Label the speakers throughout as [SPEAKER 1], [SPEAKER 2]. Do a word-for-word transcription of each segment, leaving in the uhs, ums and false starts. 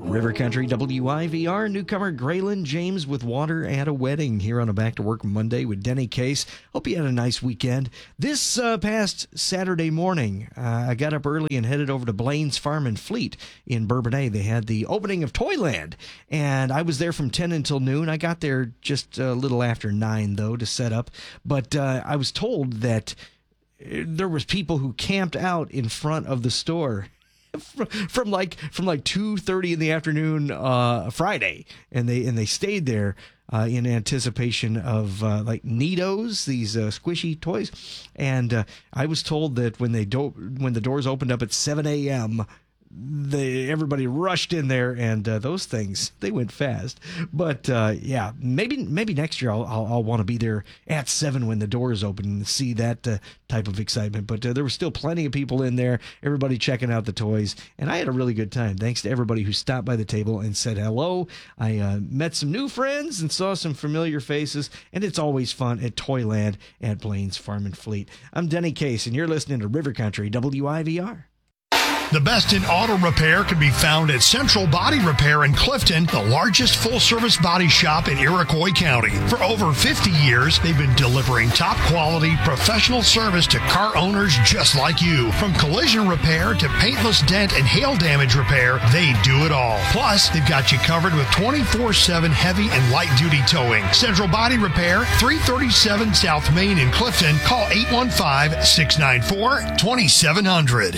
[SPEAKER 1] River Country W I V R, newcomer Graylin James with Water at a Wedding here on a Back to Work Monday with Denny Case. Hope you had a nice weekend. This uh, past Saturday morning, uh, I got up early and headed over to Blaine's Farm and Fleet in Bourbonnais. They had the opening of Toyland, and I was there from ten until noon. I got there just a little after nine, though, to set up. But uh, I was told that there was people who camped out in front of the store From, from like from like two thirty in the afternoon uh, Friday, and they and they stayed there uh, in anticipation of uh, like Neatos, these uh, squishy toys. And uh, I was told that when they do- when the doors opened up at seven a.m., they everybody rushed in there, and uh, those things, they went fast. But uh, yeah, maybe maybe next year I'll I'll, I'll want to be there at seven when the doors open and see that uh, type of excitement. But uh, there were still plenty of people in there, everybody checking out the toys, and I had a really good time. Thanks to everybody who stopped by the table and said hello. I uh, met some new friends and saw some familiar faces, and it's always fun at Toyland at Blaine's Farm and Fleet. I'm Denny Case, and you're listening to River Country W I V R.
[SPEAKER 2] The best in auto repair can be found at Central Body Repair in Clifton, the largest full-service body shop in Iroquois County. For over fifty years, they've been delivering top-quality, professional service to car owners just like you. From collision repair to paintless dent and hail damage repair, they do it all. Plus, they've got you covered with twenty-four seven heavy and light-duty towing. Central Body Repair, three thirty-seven South Main in Clifton. Call eight one five, six nine four, two seven zero zero.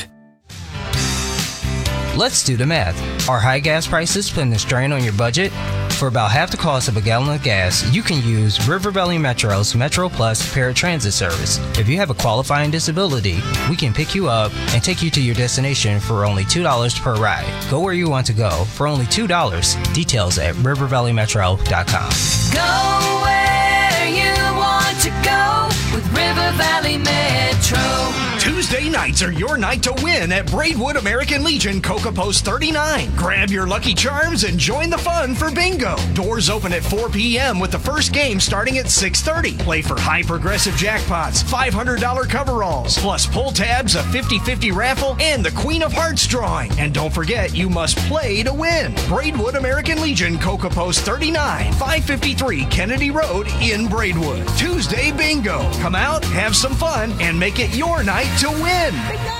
[SPEAKER 3] Let's do the math. Are high gas prices putting a strain on your budget? For about half the cost of a gallon of gas, you can use River Valley Metro's Metro Plus paratransit service. If you have a qualifying disability, we can pick you up and take you to your destination for only two dollars per ride. Go where you want to go for only two dollars. Details at river valley metro dot com.
[SPEAKER 4] Go where you want to go with River Valley Metro.
[SPEAKER 5] Tuesday nights are your night to win at Braidwood American Legion Coca Post thirty-nine. Grab your Lucky Charms and join the fun for bingo. Doors open at four p.m. with the first game starting at six thirty. Play for high progressive jackpots, five hundred dollars coveralls, plus pull tabs, a fifty-fifty raffle, and the Queen of Hearts drawing. And don't forget, you must play to win. Braidwood American Legion Coca Post thirty-nine, five fifty-three Kennedy Road in Braidwood. Tuesday bingo. Come out, have some fun, and make it your night to win.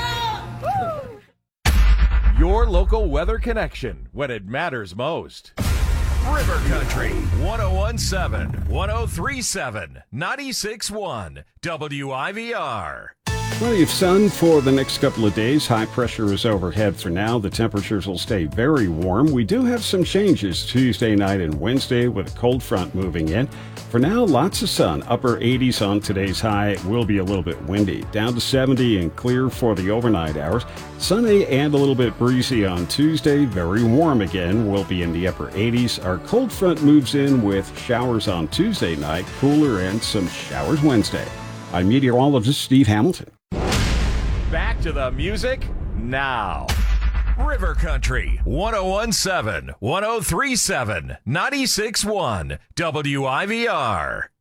[SPEAKER 6] Your local weather connection when it matters most. River Country, one oh one point seven, one oh three point seven, ninety-six point one, W I V R.
[SPEAKER 7] Plenty of sun for the next couple of days. High pressure is overhead for now. The temperatures will stay very warm. We do have some changes Tuesday night and Wednesday with a cold front moving in. For now, lots of sun. Upper eighties on today's high. It will be a little bit windy. Down to seventy and clear for the overnight hours. Sunny and a little bit breezy on Tuesday. Very warm again. We'll be in the upper eighties. Our cold front moves in with showers on Tuesday night. Cooler and some showers Wednesday. I'm meteorologist Steve Hamilton.
[SPEAKER 6] Back to the music now. River Country, one oh one point seven, one oh three point seven, ninety-six point one, W I V R.